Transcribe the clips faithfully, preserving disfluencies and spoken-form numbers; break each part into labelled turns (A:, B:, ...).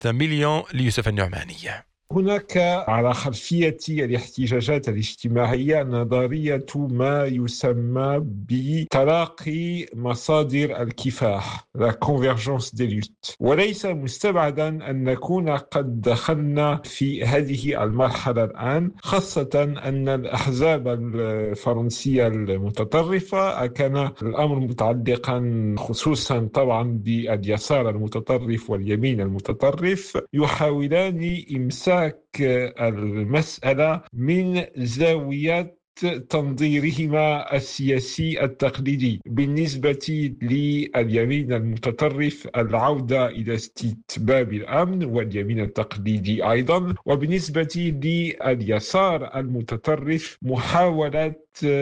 A: مليون ليوسف النعماني.
B: هناك على خلفية الاحتجاجات الاجتماعية نظرية ما يسمى بتلاقي مصادر الكفاح la convergence des luttes، وليس مستبعدا أن نكون قد دخلنا في هذه المرحلة الآن، خاصة أن الأحزاب الفرنسية المتطرفة كان الأمر متعلقا خصوصا طبعا باليسار المتطرف واليمين المتطرف يحاولان إمساك المسألة من زاوية تنظيرهما السياسي التقليدي. بالنسبة لليمين المتطرف العودة إلى استتباب الأمن واليمين التقليدي أيضا، وبالنسبة لليسار المتطرف محاولة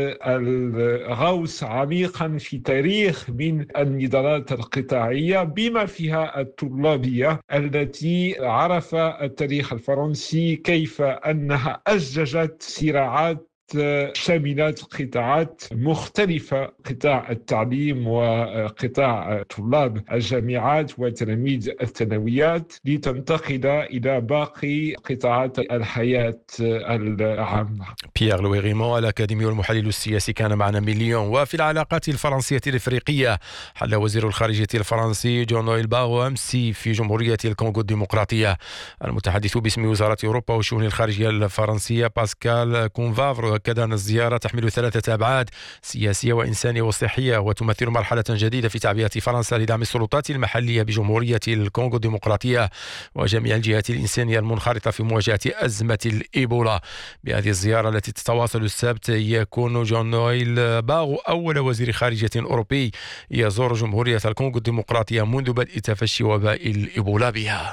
B: الغوص عميقا في تاريخ من النضالات القطاعية بما فيها الطلابية التي عرف التاريخ الفرنسي كيف أنها أججت صراعات شاملات قطاعات مختلفة، قطاع التعليم وقطاع طلاب الجامعات وتلاميذ الثانويات، لتنتقل إلى باقي قطاعات الحياة العامة.
A: بيير لويغيمون الأكاديمي والمحلل السياسي كان معنا مليون. وفي العلاقات الفرنسية الإفريقية، حل وزير الخارجية الفرنسي جون نويل باغو أمس في جمهورية الكونغو الديمقراطية. المتحدث باسم وزارة أوروبا والشؤون الخارجية الفرنسية باسكال كونفافر أكد أن الزيارة تحمل ثلاثة أبعاد سياسية وإنسانية وصحية، وتمثل مرحلة جديدة في تعبئة فرنسا لدعم السلطات المحلية بجمهورية الكونغو الديمقراطية وجميع الجهات الإنسانية المنخرطة في مواجهة أزمة الإيبولا. بهذه الزيارة التي تتواصل السبت يكون جون نويل باغو أول وزير خارجية أوروبي يزور جمهورية الكونغو الديمقراطية منذ بدء تفشي وباء الإيبولا بها.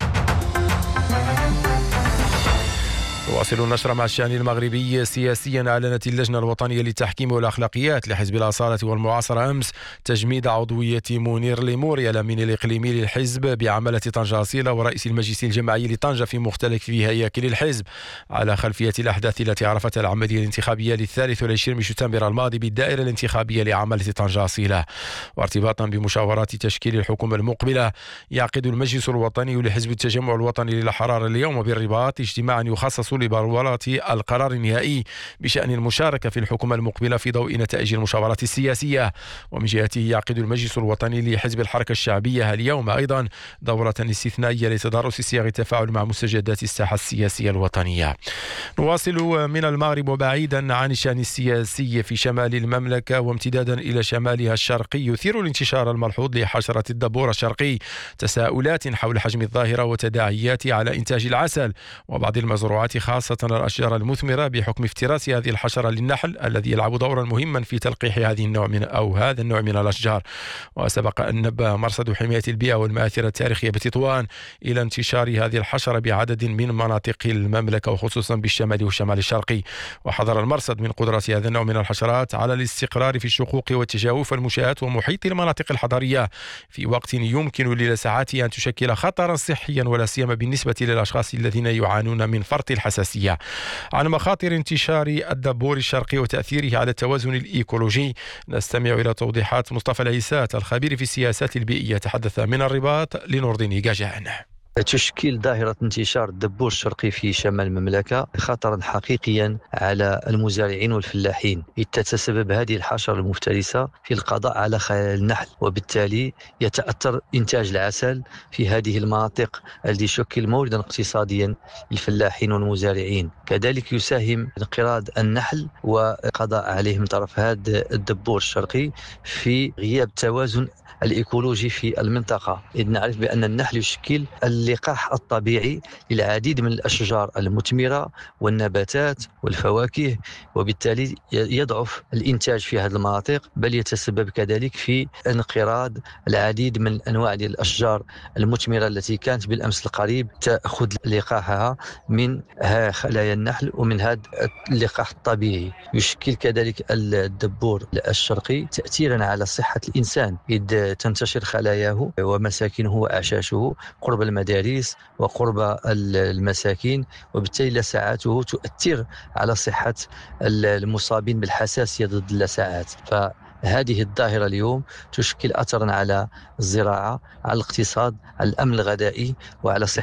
A: واصل النشر مع الشأن المغربي. سياسيا، أعلنت اللجنة الوطنية للتحكيم والأخلاقيات لحزب الأصالة والمعاصرة أمس تجميد عضوية منير ليموري الأمين الإقليمي للحزب بعملة طنجة أصيلة ورئيس المجلس الجماعي لطنجة في مختلف هياكل الحزب، على خلفية الأحداث التي عرفت العملية الانتخابية للثالث والعشرين من شتنبر الماضي بالدائرة الانتخابية لعملة طنجة أصيلة. وارتباطا بمشاورات تشكيل الحكومة المقبلة، يعقد المجلس الوطني لحزب التجمع الوطني للحرارة اليوم بالرباط اجتماعا يخصص لبرورة القرار النهائي بشأن المشاركة في الحكومة المقبلة في ضوء نتائج المشاورات السياسية. ومن جهته يعقد المجلس الوطني لحزب الحركة الشعبية اليوم أيضا دورة استثنائية لتدارس صيغ التفاعل مع مستجدات الساحة السياسية الوطنية. نواصل من المغرب وبعيدا عن الشأن السياسي في شمال المملكة وامتدادا إلى شمالها الشرقي، يثير الانتشار الملحوظ لحشرة الدبور الشرقي تساؤلات حول حجم الظاهرة وتداعياتها على إنتاج العسل وبعض المزروعات، خاصة الأشجار المثمرة، بحكم افتراس هذه الحشرة للنحل الذي يلعب دورا مهما في تلقيح هذه النوع من أو هذا النوع من الأشجار. وسبق أن نبه مرصد حماية البيئة والمآثر التاريخية بتطوان إلى انتشار هذه الحشرة بعدد من مناطق المملكة وخصوصا بالشمال والشمال الشرقي. وحذر المرصد من قدرة هذا النوع من الحشرات على الاستقرار في الشقوق والتجاوف المنشآت ومحيط المناطق الحضرية في وقت يمكن للساعات أن تشكل خطرا صحيا، ولا سيما بالنسبة للأشخاص الذين يعانون من فرط الحساسية. عن مخاطر انتشار الدبور الشرقي وتأثيره على التوازن الإيكولوجي نستمع إلى توضيحات مصطفى العيسات الخبير في السياسات البيئية، تحدث من الرباط لنوردين جاجان.
C: تشكيل ظاهرة انتشار الدبور الشرقي في شمال المملكة خطرا حقيقيا على المزارعين والفلاحين، إذ تتسبب هذه الحشرة المفترسة في القضاء على خلايا النحل، وبالتالي يتأثر إنتاج العسل في هذه المناطق التي تشكل موردا اقتصاديا للفلاحين والمزارعين. كذلك يساهم انقراض النحل وقضاء عليه من طرف هذا الدبور الشرقي في غياب توازن الإيكولوجي في المنطقة، إذ نعرف بأن النحل يشكل اللقاح الطبيعي للعديد من الأشجار المثمرة والنباتات والفواكه، وبالتالي يضعف الإنتاج في هذه المناطق، بل يتسبب كذلك في انقراض العديد من أنواع الأشجار المثمرة التي كانت بالأمس القريب تأخذ لقاحها من خلايا النحل ومن هذا اللقاح الطبيعي. يشكل كذلك الدبور الشرقي تأثيرا على صحة الإنسان، إذ تنتشر خلاياه ومساكنه وأعشاشه قرب المدارس وقرب المساكن، وبالتالي لسعاته تؤثر على صحة المصابين بالحساسية ضد اللسعات. هذه الظاهرة اليوم تشكل أثرا على الزراعة، على الاقتصاد، على الأمن الغذائي وعلى صحة